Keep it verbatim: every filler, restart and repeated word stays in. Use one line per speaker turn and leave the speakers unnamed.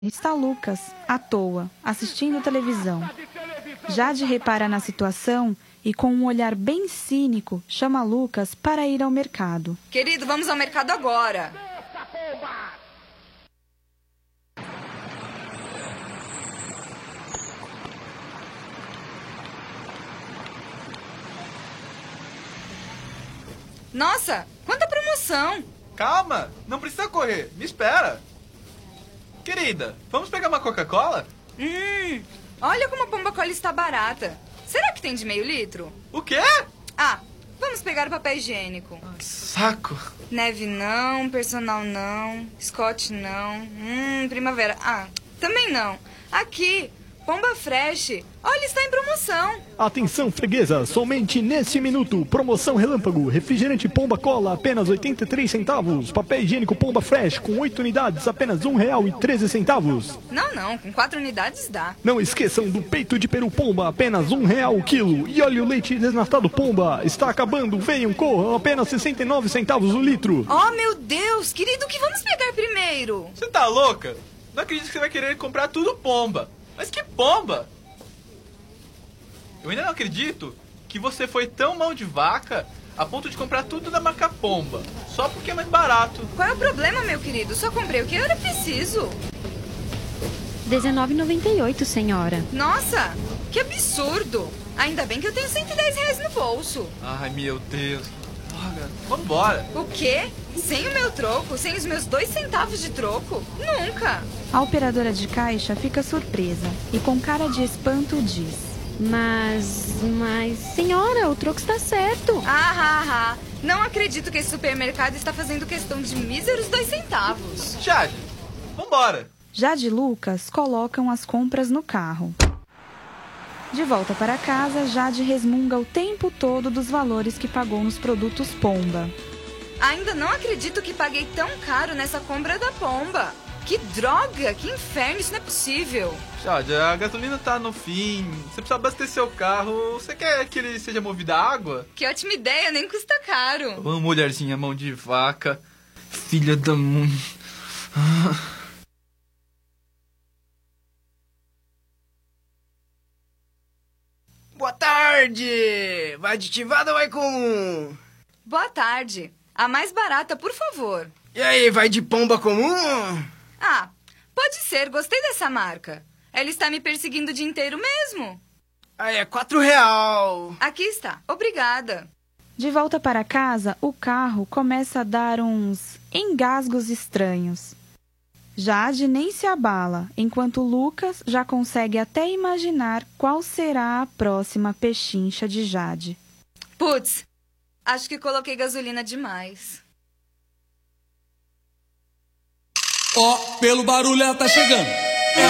Está Lucas, à toa, assistindo televisão. Jade repara na situação e, com um olhar bem cínico, chama Lucas para ir ao mercado.
Querido, vamos ao mercado agora. Nossa, quanta promoção!
Calma, não precisa correr, me espera. Querida, vamos pegar uma Coca-Cola?
Hum, olha como a Pomba-Cola está barata. Será que tem de meio litro?
O quê?
Ah, vamos pegar o papel higiênico.
Que saco.
Neve não, personal não, Scott não, hum, primavera, ah, também não. Aqui, Pomba Fresh, olha, está em promoção.
Atenção, freguesa, somente nesse minuto, promoção relâmpago, refrigerante Pomba Cola, apenas oitenta e três centavos, papel higiênico Pomba Fresh, com oito unidades, apenas um real e treze centavos.
Não, não, com quatro unidades dá.
Não esqueçam do peito de peru Pomba, apenas um real o quilo, e olha o leite desnatado Pomba, está acabando, venham, corram, apenas sessenta e nove centavos o litro.
Oh, meu Deus, querido, o que vamos pegar primeiro?
Você tá louca? Não acredito que você vai querer comprar tudo Pomba. Mas que Pomba! Eu ainda não acredito que você foi tão mão de vaca a ponto de comprar tudo da marca Pomba, só porque é mais barato.
Qual é o problema, meu querido? Só comprei o que eu era preciso.
dezenove e noventa e oito, senhora.
Nossa, que absurdo! Ainda bem que eu tenho cento e dez reais no bolso.
Ai, meu Deus. Droga, vambora.
O quê? Sem o meu troco? Sem os meus dois centavos de troco? Nunca!
A operadora de caixa fica surpresa e, com cara de espanto, diz:
Mas, mas, senhora, o troco está certo.
Ah, ah, ah. Não acredito que esse supermercado está fazendo questão de míseros dois centavos.
Jade, vambora.
Jade e Lucas colocam as compras no carro. De volta para casa, Jade resmunga o tempo todo dos valores que pagou nos produtos Pomba.
Ainda não acredito que paguei tão caro nessa compra da Pomba. Que droga, que inferno, isso não é possível.
Jade, a gasolina tá no fim, você precisa abastecer o carro, você quer que ele seja movido a água?
Que ótima ideia, nem custa caro.
Ô, mulherzinha, mão de vaca, filha da mãe.
Boa tarde! Vai aditivada ou vai com...
Boa tarde. A mais barata, por favor.
E aí, vai de Pomba comum?
Ah, pode ser, gostei dessa marca. Ela está me perseguindo o dia inteiro mesmo.
Aí é quatro real.
Aqui está, obrigada.
De volta para casa, o carro começa a dar uns engasgos estranhos. Jade nem se abala, enquanto Lucas já consegue até imaginar qual será a próxima pechincha de Jade.
Putz, acho que coloquei gasolina demais.
Ó, pelo barulho ela tá chegando.